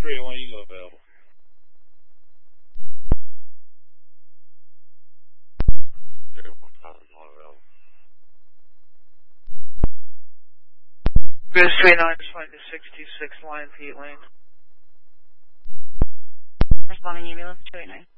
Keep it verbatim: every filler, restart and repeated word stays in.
three, when you go available. Bridge three nine, responding to six two six, line Pete Lane. Responding ambulance two eight nine.